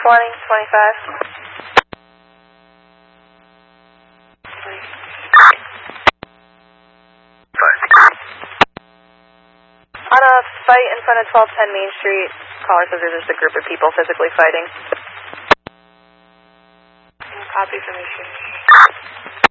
On a fight in front of 1210 Main Street, caller says there's just a group of people physically fighting. Copy from East Street.